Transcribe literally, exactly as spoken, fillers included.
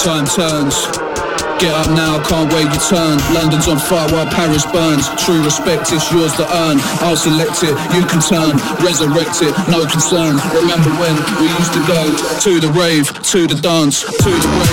time turns. Get up now, can't wait your turn. London's on fire while Paris burns. True respect, it's yours to earn. I'll select it, you can turn. Resurrect it, no concern. Remember when we used to go to the rave, to the dance, to the rave.